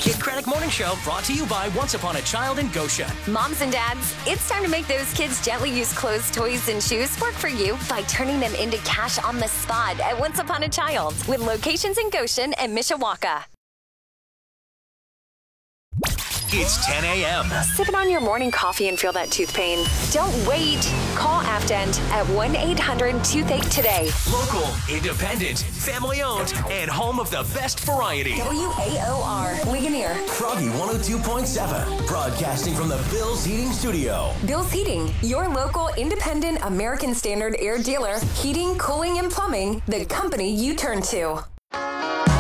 Kid Craddock Morning Show brought to you by Once Upon a Child in Goshen. Moms and dads, it's time to make those kids' gently used clothes, toys, and shoes work for you by turning them into cash on the spot at Once Upon a Child with locations in Goshen and Mishawaka. It's 10 a.m. Sipping on your morning coffee and feel that tooth pain? Don't wait. Call Afdent at 1-800-TOOTHACHE today. Local, independent, family-owned, and home of the best variety. WAOR, Ligonier. Froggy 102.7, broadcasting from the Bill's Heating Studio. Bill's Heating, your local independent American Standard air dealer. Heating, cooling, and plumbing, the company you turn to.